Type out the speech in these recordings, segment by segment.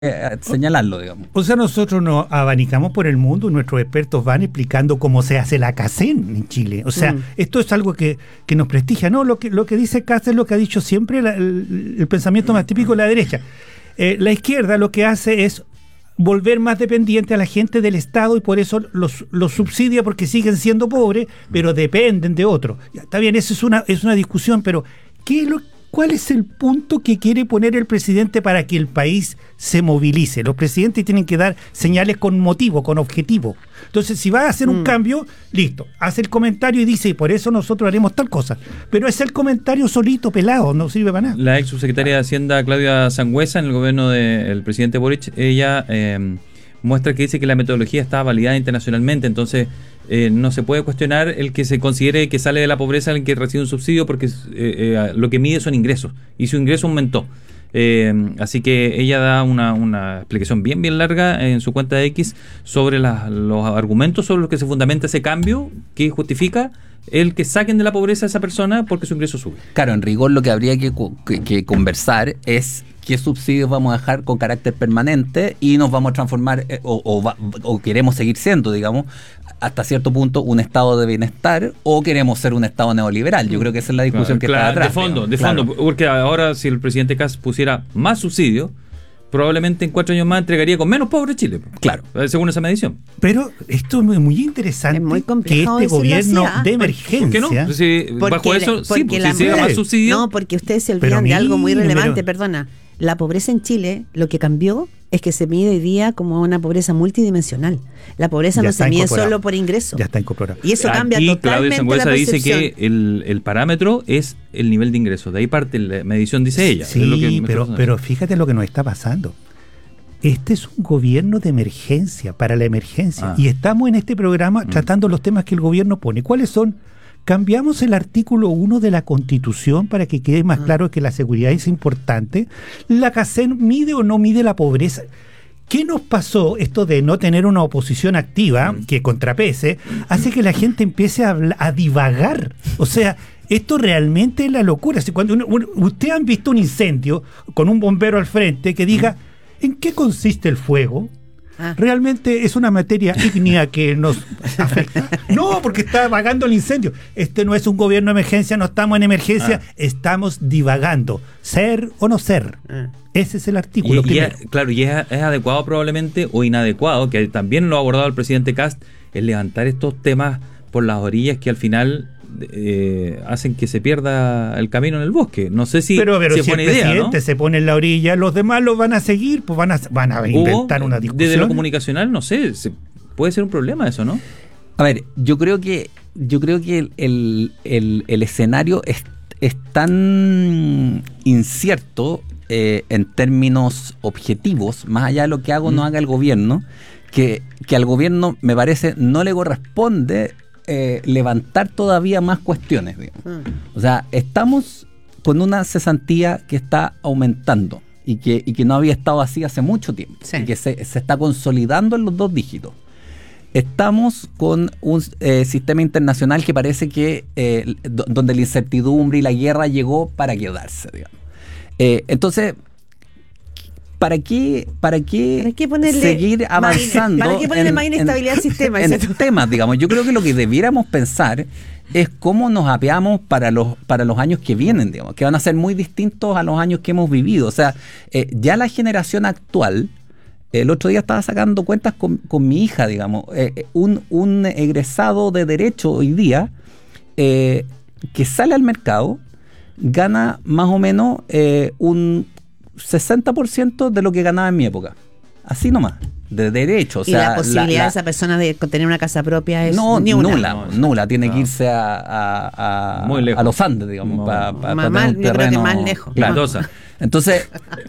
señalarlo, digamos. O sea, nosotros nos abanicamos por el mundo y nuestros expertos van explicando cómo se hace la CACEN en Chile. O sea, esto es algo que nos prestigia. No, lo que dice Kast es lo que ha dicho siempre el pensamiento más típico de la derecha. La izquierda lo que hace es volver más dependiente a la gente del Estado y por eso los subsidia porque siguen siendo pobres, pero dependen de otros. Está bien, esa es una discusión, pero ¿cuál es el punto que quiere poner el presidente para que el país se movilice? Los presidentes tienen que dar señales con motivo, con objetivo. Entonces, si va a hacer un cambio, listo, hace el comentario y dice, y por eso nosotros haremos tal cosa. Pero es el comentario solito, pelado, no sirve para nada. La ex subsecretaria de Hacienda, Claudia Sangüesa, en el gobierno del presidente Boric, ella muestra que dice que la metodología está validada internacionalmente, entonces no se puede cuestionar el que se considere que sale de la pobreza el que recibe un subsidio, porque lo que mide son ingresos, y su ingreso aumentó. Así que ella da una explicación bien larga en su cuenta de X sobre los argumentos sobre los que se fundamenta ese cambio que justifica el que saquen de la pobreza a esa persona porque su ingreso sube. Claro, en rigor lo que habría que conversar es qué subsidios vamos a dejar con carácter permanente y nos vamos a transformar o queremos seguir siendo, digamos, hasta cierto punto un estado de bienestar, o queremos ser un estado neoliberal. Yo creo que esa es la discusión que está atrás. De fondo, porque ahora si el presidente Kast pusiera más subsidios, probablemente en 4 años más entregaría con menos pobres Chile. Claro. Según esa medición. Pero esto es muy interesante, es muy que este gobierno de emergencia... ¿Por qué no? Si bajo eso, sí, si se da más subsidios... No, porque ustedes se olvidan de algo muy relevante, perdona. La pobreza en Chile, lo que cambió es que se mide hoy día como una pobreza multidimensional. La pobreza no se mide solo por ingreso. Ya está incorporado. Y eso cambia totalmente la percepción. Claudia Sangüesa dice que el parámetro es el nivel de ingresos. De ahí parte la medición, dice ella. Sí, es lo que pero fíjate lo que nos está pasando. Este es un gobierno de emergencia, para la emergencia. Y estamos en este programa tratando los temas que el gobierno pone. ¿Cuáles son? Cambiamos el artículo 1 de la Constitución para que quede más claro que la seguridad es importante. ¿La CACEN mide o no mide la pobreza? ¿Qué nos pasó? Esto de no tener una oposición activa que contrapese, hace que la gente empiece a divagar. O sea, esto realmente es la locura. Si cuando ustedes han visto un incendio con un bombero al frente que diga, ¿en qué consiste el fuego? ¿Realmente es una materia ígnea que nos afecta? No, porque está vagando el incendio. Este no es un gobierno de emergencia, no estamos en emergencia, estamos divagando. ¿Ser o no ser? Ese es el artículo. Y es adecuado probablemente o inadecuado, que también lo ha abordado el presidente Kast, es levantar estos temas por las orillas que al final hacen que se pierda el camino en el bosque. No sé si pero si buena el presidente, ¿no? se pone en la orilla, los demás lo van a seguir, pues van a inventar una discusión. Desde lo comunicacional, no sé, puede ser un problema eso, ¿no? A ver, yo creo que el escenario es tan incierto en términos objetivos, más allá de lo que haga o no haga el gobierno, que al gobierno, me parece, no le corresponde levantar todavía más cuestiones, digamos. O sea, estamos con una cesantía que está aumentando y que no había estado así hace mucho tiempo, y que se está consolidando en los 2 dígitos. Estamos con un sistema internacional que parece que donde la incertidumbre y la guerra llegó para quedarse, digamos. Entonces, ¿Para qué seguir avanzando? ¿Para qué ponerle más inestabilidad al sistema? En temas, digamos. Yo creo que lo que debiéramos pensar es cómo nos apeamos para los años que vienen, digamos, que van a ser muy distintos a los años que hemos vivido. O sea, ya la generación actual, el otro día estaba sacando cuentas con mi hija, digamos, un egresado de Derecho hoy día que sale al mercado gana más o menos un 60% de lo que ganaba en mi época. Así nomás, de derecho. O sea, y la posibilidad de esa persona de tener una casa propia es nula. Tiene que irse a los Andes, digamos, para tener un terreno. Creo que más lejos. Claro. Entonces,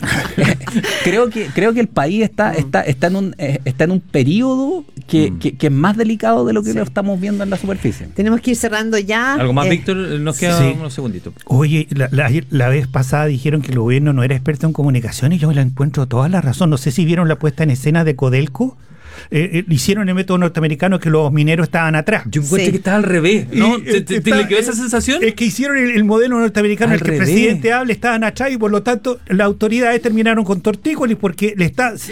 creo que el país está en un periodo que es más delicado de lo que lo estamos viendo en la superficie. Tenemos que ir cerrando ya. ¿Algo más, Víctor? Nos queda unos segunditos. Oye, la vez pasada dijeron que el gobierno no era experto en comunicación y yo le encuentro toda la razón. No sé si vieron la puesta en escena de Codelco, hicieron el método norteamericano que los mineros estaban atrás. Yo encuentro que estaba al revés, ¿no? ¿Te quedó esa sensación? Es que hicieron el modelo norteamericano, el que el presidente habla, estaban atrás y por lo tanto las autoridades terminaron con tortícolis porque